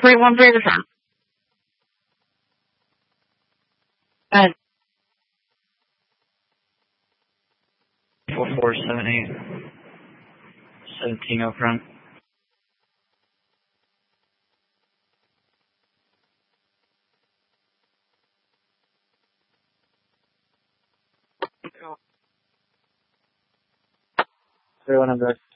313 to the front. Go ahead. 4478. 17 up front. Go. 31 on back.